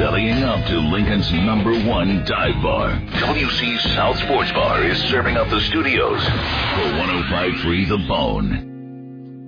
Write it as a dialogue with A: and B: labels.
A: bellying up to Lincoln's #1 dive bar. WC South Sports Bar is serving up the studios for 105.3 The Bone.